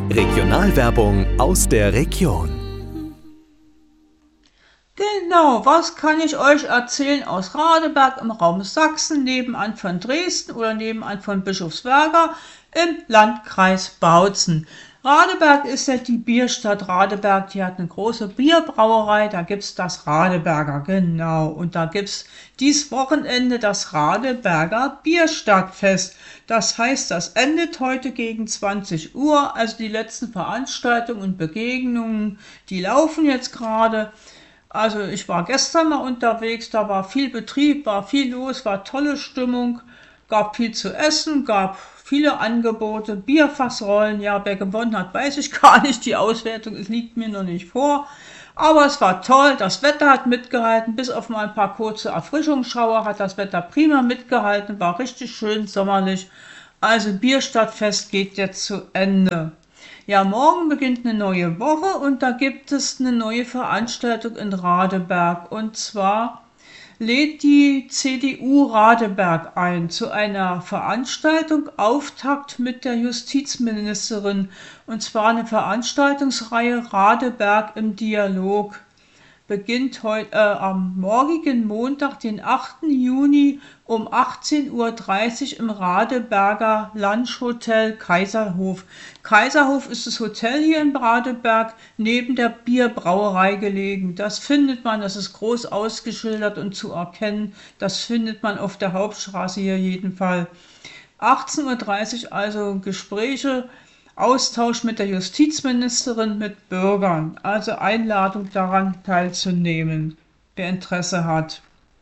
Regionalwerbung aus der Region. Genau, was kann ich euch erzählen aus Radeberg im Raum Sachsen, nebenan von Dresden oder nebenan von Bischofswerda im Landkreis Bautzen. Radeberg ist ja die Bierstadt Radeberg, die hat eine große Bierbrauerei, da gibt's das Radeberger, genau. Und da gibt's dies Wochenende das Radeberger Bierstadtfest. Das heißt, das endet heute gegen 20 Uhr, also die letzten Veranstaltungen und Begegnungen, die laufen jetzt gerade. Also ich war gestern mal unterwegs, da war viel Betrieb, war viel los, war tolle Stimmung, gab viel zu essen, gab viele Angebote, Bierfassrollen, ja, wer gewonnen hat, weiß ich gar nicht, die Auswertung liegt mir noch nicht vor. Aber es war toll, das Wetter hat mitgehalten, bis auf mal ein paar kurze Erfrischungsschauer hat das Wetter prima mitgehalten, war richtig schön sommerlich. Also Bierstadtfest geht jetzt zu Ende. Ja, morgen beginnt eine neue Woche und da gibt es eine neue Veranstaltung in Radeberg. Und zwar lädt die CDU Radeberg ein zu einer Veranstaltung, Auftakt mit der Justizministerin. Und zwar eine Veranstaltungsreihe Radeberg im Dialog. Beginnt heute am morgigen Montag, den 8. Juni um 18:30 Uhr im Radeberger Lunchhotel Kaiserhof. Kaiserhof ist das Hotel hier in Radeberg, neben der Bierbrauerei gelegen. Das findet man, das ist groß ausgeschildert und zu erkennen. Das findet man auf der Hauptstraße hier jedenfalls. 18:30 Uhr also Gespräche, Austausch mit der Justizministerin, mit Bürgern, also Einladung daran teilzunehmen, wer Interesse hat.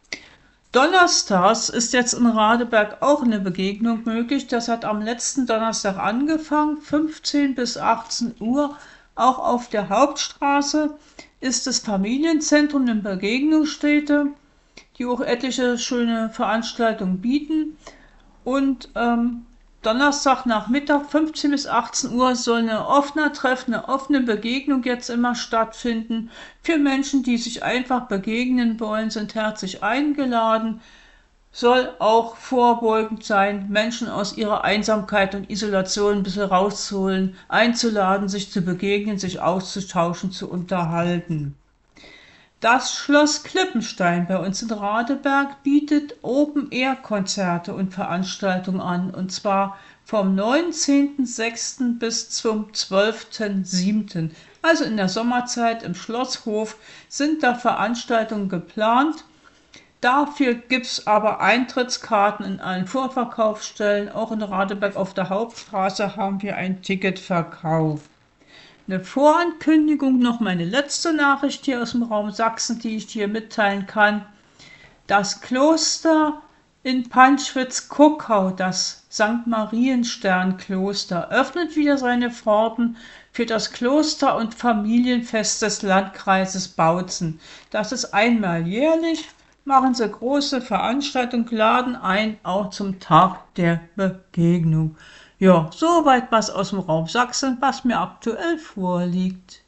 Donnerstags ist jetzt in Radeberg auch eine Begegnung möglich. Das hat am letzten Donnerstag angefangen, 15 bis 18 Uhr. Auch auf der Hauptstraße ist das Familienzentrum in Begegnungsstätte, die auch etliche schöne Veranstaltungen bieten. Und Donnerstagnachmittag 15 bis 18 Uhr soll eine offene Begegnung jetzt immer stattfinden. Für Menschen, die sich einfach begegnen wollen, sind herzlich eingeladen. Soll auch vorbeugend sein, Menschen aus ihrer Einsamkeit und Isolation ein bisschen rauszuholen, einzuladen, sich zu begegnen, sich auszutauschen, zu unterhalten. Das Schloss Klippenstein bei uns in Radeberg bietet Open-Air-Konzerte und Veranstaltungen an, und zwar vom 19.06. bis zum 12.07. Also in der Sommerzeit im Schlosshof sind da Veranstaltungen geplant. Dafür gibt es aber Eintrittskarten in allen Vorverkaufsstellen. Auch in Radeberg auf der Hauptstraße haben wir einen Ticketverkauf. Eine Vorankündigung, noch meine letzte Nachricht hier aus dem Raum Sachsen, die ich dir mitteilen kann. Das Kloster in Panschwitz-Kuckau, das St. Marienstern-Kloster, öffnet wieder seine Pforten für das Kloster- und Familienfest des Landkreises Bautzen. Das ist einmal jährlich, machen sie große Veranstaltungen, laden ein, auch zum Tag der Begegnung. Ja, soweit was aus dem Raum Sachsen, was mir aktuell vorliegt.